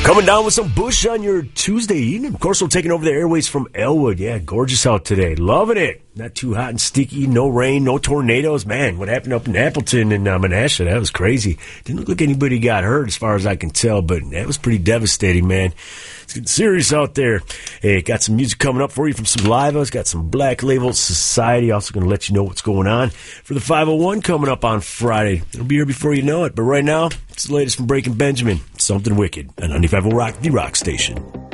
Coming down with some Bush on your Tuesday evening. Of course, we're taking over the airways from Elwood. Yeah, gorgeous out today. Loving it. Not too hot and sticky. No rain, no tornadoes. Man, what happened up in Appleton and Menasha, that was crazy. Didn't look like anybody got hurt as far as I can tell, but that was pretty devastating, man. It's getting serious out there. Hey, got some music coming up for you from Saliva. It's got some Black Label Society. Also going to let you know what's going on for the 501 coming up on Friday. It'll be here before you know it. But right now, it's the latest from Breaking Benjamin. Something Wicked on 95 Rock, the rock station.